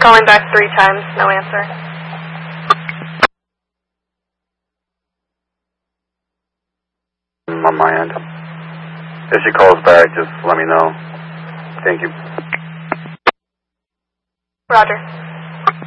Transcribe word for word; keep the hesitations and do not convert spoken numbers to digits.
calling back three times, no answer. On my end. If she calls back, just let me know. Thank you. Roger.